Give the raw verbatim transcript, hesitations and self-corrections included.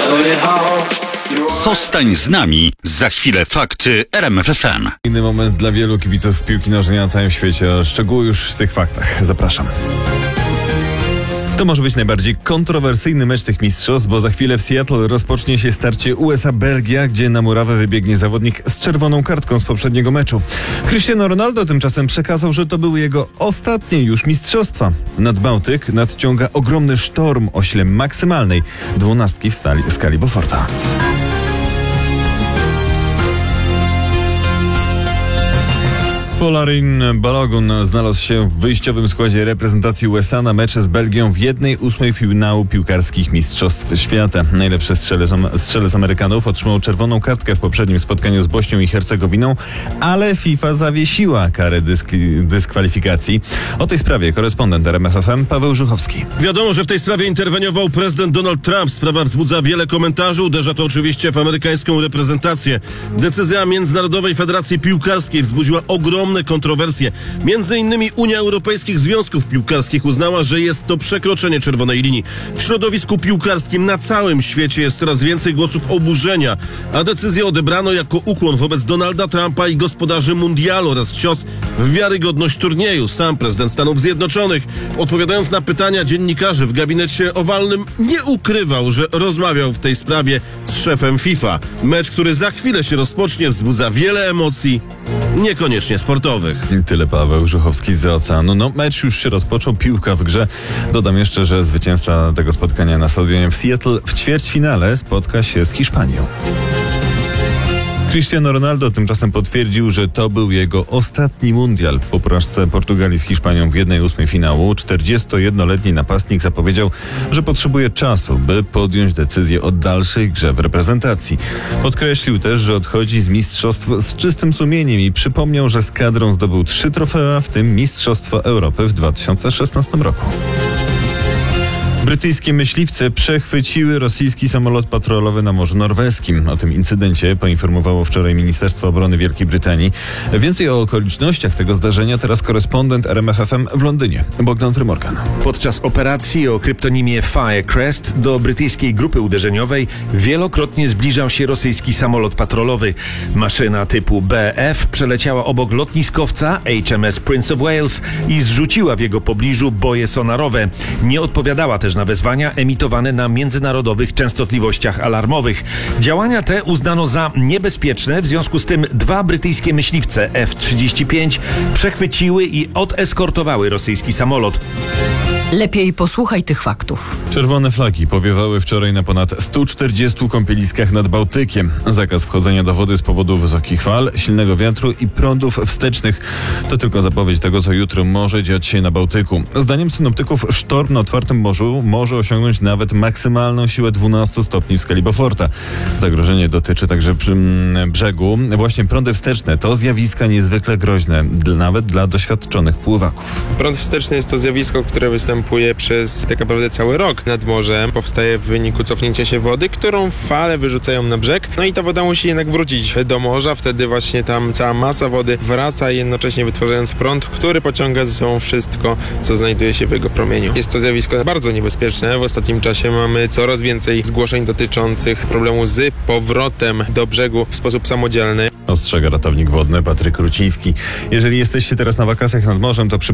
Zostań z nami, za chwilę fakty R M F F M. Inny moment dla wielu kibiców piłki nożnej na całym świecie. Szczegóły już w tych faktach. Zapraszam. To może być najbardziej kontrowersyjny mecz tych mistrzostw, bo za chwilę w Seattle rozpocznie się starcie U S A-Belgia, gdzie na murawę wybiegnie zawodnik z czerwoną kartką z poprzedniego meczu. Cristiano Ronaldo tymczasem przekazał, że to były jego ostatnie już mistrzostwa. Nad Bałtyk nadciąga ogromny sztorm o sile maksymalnej dwunastki w, stali, w skali Beauforta. Polarin Balogun znalazł się w wyjściowym składzie reprezentacji U S A na mecze z Belgią w jednej ósmej finału piłkarskich mistrzostw świata. Najlepszy strzelec, strzelec Amerykanów otrzymał czerwoną kartkę w poprzednim spotkaniu z Bośnią i Hercegowiną, ale FIFA zawiesiła karę dysk- dyskwalifikacji. O tej sprawie korespondent R M F F M Paweł Żuchowski. Wiadomo, że w tej sprawie interweniował prezydent Donald Trump. Sprawa wzbudza wiele komentarzy, uderza to oczywiście w amerykańską reprezentację. Decyzja Międzynarodowej Federacji Piłkarskiej wzbudziła ogromne kontrowersje. Między innymi Unia Europejskich Związków Piłkarskich uznała, że jest to przekroczenie czerwonej linii. W środowisku piłkarskim na całym świecie jest coraz więcej głosów oburzenia, a decyzję odebrano jako ukłon wobec Donalda Trumpa i gospodarzy mundialu oraz cios w wiarygodność turnieju. Sam prezydent Stanów Zjednoczonych, odpowiadając na pytania dziennikarzy w gabinecie owalnym, nie ukrywał, że rozmawiał w tej sprawie z szefem FIFA. Mecz, który za chwilę się rozpocznie, wzbudza wiele emocji, niekoniecznie sportowych. Tyle Paweł Żuchowski z oceanu. No, mecz już się rozpoczął, piłka w grze. Dodam jeszcze, że zwycięzca tego spotkania na stadionie w Seattle w ćwierćfinale spotka się z Hiszpanią. Cristiano Ronaldo tymczasem potwierdził, że to był jego ostatni mundial. Po porażce Portugalii z Hiszpanią w jednej ósmej finału czterdziestojednoletni napastnik zapowiedział, że potrzebuje czasu, by podjąć decyzję o dalszej grze w reprezentacji. Podkreślił też, że odchodzi z mistrzostw z czystym sumieniem i przypomniał, że z kadrą zdobył trzy trofea, w tym Mistrzostwo Europy w dwa tysiące szesnastym roku. Brytyjskie myśliwce przechwyciły rosyjski samolot patrolowy na Morzu Norweskim. O tym incydencie poinformowało wczoraj Ministerstwo Obrony Wielkiej Brytanii. Więcej o okolicznościach tego zdarzenia teraz korespondent R M F F M w Londynie, Bogdan Frymorgan. Podczas operacji o kryptonimie Firecrest do brytyjskiej grupy uderzeniowej wielokrotnie zbliżał się rosyjski samolot patrolowy. Maszyna typu B F przeleciała obok lotniskowca H M S Prince of Wales i zrzuciła w jego pobliżu boje sonarowe. Nie odpowiadała też na wezwania emitowane na międzynarodowych częstotliwościach alarmowych. Działania te uznano za niebezpieczne, w związku z tym dwa brytyjskie myśliwce F trzydzieści pięć przechwyciły i odeskortowały rosyjski samolot. Lepiej posłuchaj tych faktów. Czerwone flagi powiewały wczoraj na ponad stu czterdziestu kąpieliskach nad Bałtykiem. Zakaz wchodzenia do wody z powodu wysokich fal, silnego wiatru i prądów wstecznych. To tylko zapowiedź tego, co jutro może dziać się na Bałtyku. Zdaniem synoptyków sztorm na otwartym morzu może osiągnąć nawet maksymalną siłę dwunastu stopni w skali Beauforta. Zagrożenie dotyczy także przy brzegu. Właśnie prądy wsteczne to zjawiska niezwykle groźne, nawet dla doświadczonych pływaków. Prąd wsteczny jest to zjawisko, które występuje Przejdzie tak naprawdę cały rok nad morzem. Powstaje w wyniku cofnięcia się wody, którą fale wyrzucają na brzeg. No i ta woda musi jednak wrócić do morza. Wtedy właśnie tam cała masa wody wraca, jednocześnie wytwarzając prąd, który pociąga ze sobą wszystko, co znajduje się w jego promieniu. Jest to zjawisko bardzo niebezpieczne. W ostatnim czasie mamy coraz więcej zgłoszeń dotyczących problemu z powrotem do brzegu w sposób samodzielny. Ostrzega ratownik wodny Patryk Ruciński. Jeżeli jesteście teraz na wakacjach nad morzem, to przy